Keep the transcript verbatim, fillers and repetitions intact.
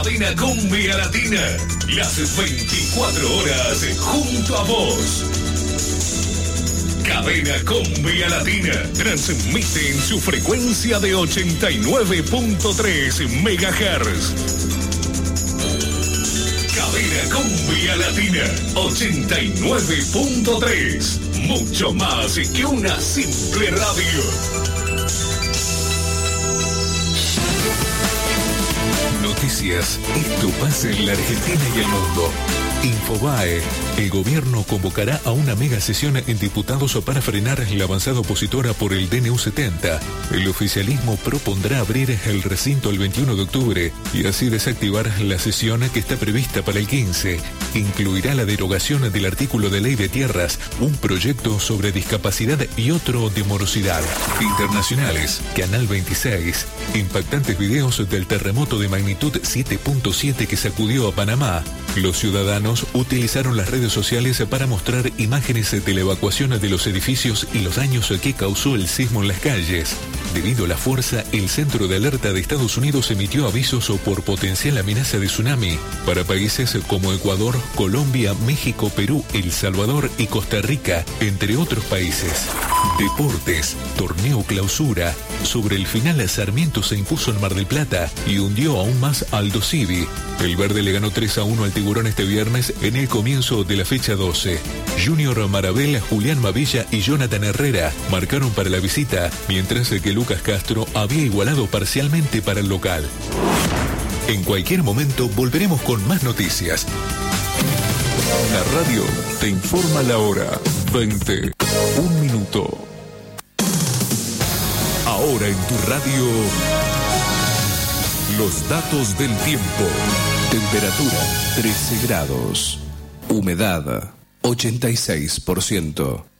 Cadena Cumbia Latina, las veinticuatro horas junto a vos. Cadena Cumbia Latina transmite en su frecuencia de ochenta y nueve punto tres megahertz. Cadena Cumbia Latina ochenta y nueve punto tres. Mucho más que una simple radio. Noticias. Esto pasa en la Argentina y el mundo. Infobae. El gobierno convocará a una mega sesión en diputados para frenar la avanzada opositora por el D N U setenta. El oficialismo propondrá abrir el recinto el veintiuno de octubre y así desactivar la sesión que está prevista para el quince. Incluirá la derogación del artículo de ley de tierras, un proyecto sobre discapacidad y otro de morosidad. Internacionales. Canal veintiséis. Impactantes videos del terremoto de magnitud siete punto siete que sacudió a Panamá. Los ciudadanos utilizaron las redes sociales para mostrar imágenes de la evacuación de los edificios y los daños que causó el sismo en las calles. Debido a la fuerza, el Centro de Alerta de Estados Unidos emitió avisos por potencial amenaza de tsunami para países como Ecuador, Colombia, México, Perú, El Salvador y Costa Rica, entre otros países. Deportes. Torneo Clausura. Sobre el final, Sarmiento se impuso en Mar del Plata y hundió aún más a Aldo Civi. El verde le ganó tres a uno al Tiburón este viernes en el comienzo de la fecha doce. Junior Marabel, Julián Mavilla y Jonathan Herrera marcaron para la visita, mientras que Lucas Castro había igualado parcialmente para el local. En cualquier momento volveremos con más noticias. La radio te informa la hora. veinte. Un minuto. Ahora en tu radio, los datos del tiempo. Temperatura trece grados. Humedad ochenta y seis por ciento.